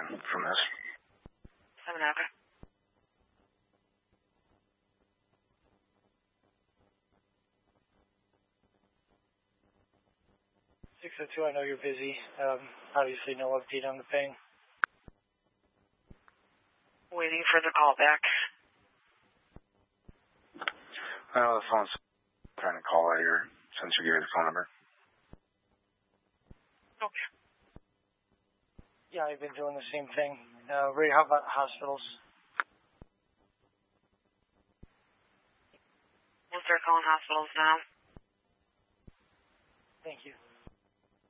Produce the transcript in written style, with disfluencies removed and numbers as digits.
from this. 7 okay. I know you're busy. Obviously no update on the thing. Waiting for the call back. I know the phone's trying to call out here since you gave me the phone number. Okay. Yeah, I've been doing the same thing. Ray, how about hospitals? We'll start calling hospitals now. Thank you.